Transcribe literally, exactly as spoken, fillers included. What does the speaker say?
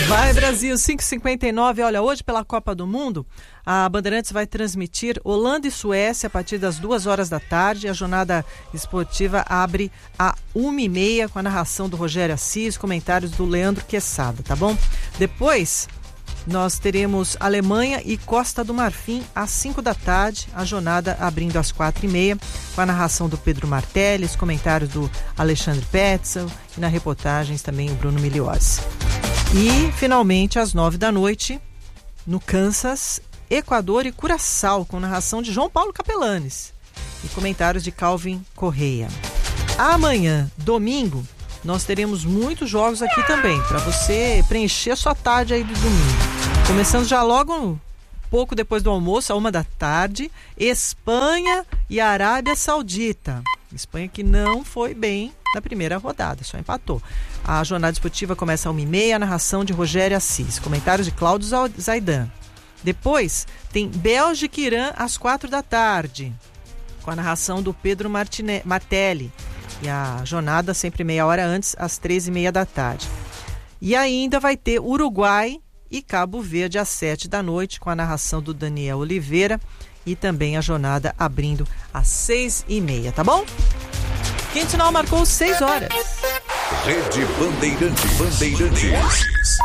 Vai, Brasil, cinco e cinquenta e nove. Olha, hoje pela Copa do Mundo, a Bandeirantes vai transmitir Holanda e Suécia a partir das duas horas da tarde. A jornada esportiva abre a uma e meia com a narração do Rogério Assis, comentários do Leandro Quesada, tá bom? Depois, nós teremos Alemanha e Costa do Marfim às cinco da tarde, a jornada abrindo às quatro e meia, com a narração do Pedro Martelli, os comentários do Alexandre Petzel e na reportagens também o Bruno Migliozzi. E, finalmente, às nove da noite, no Kansas, Equador e Curaçao, com narração de João Paulo Capelanes e comentários de Calvin Correia. Amanhã, domingo, nós teremos muitos jogos aqui também, para você preencher a sua tarde aí do domingo. Começando já logo pouco depois do almoço, a uma da tarde, Espanha e Arábia Saudita. Espanha que não foi bem na primeira rodada, só empatou. A jornada esportiva começa às uma e meia, a narração de Rogério Assis, comentários de Cláudio Zaidan. Depois tem Bélgica e Irã às quatro da tarde, com a narração do Pedro Martine- Martelli. E a jornada sempre meia hora antes, às treze e meia da tarde. E ainda vai ter Uruguai e Cabo Verde às sete da noite, com a narração do Daniel Oliveira, e também a jornada abrindo às seis e meia, tá bom? Quinto sinal marcou seis horas. Rede Bandeirantes. Bandeirantes.